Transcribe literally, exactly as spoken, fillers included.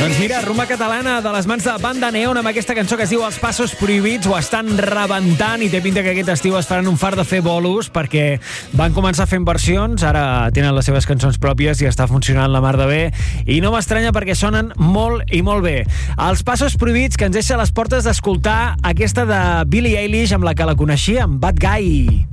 Doncs mira, rumba catalana de les mans de Banda Neon amb aquesta cançó que es diu Els Passos Prohibits. Ho estan rebentant i té pinta que aquest estiu es faran un far de fer bolos perquè van començar fent versions, ara tenen les seves cançons pròpies i està funcionant la mar de bé. I no m'estranya perquè sonen molt i molt bé. Els Passos Prohibits que ens deixa a les portes d'escoltar aquesta de Billie Eilish amb la que la coneixíem, Bad Guy.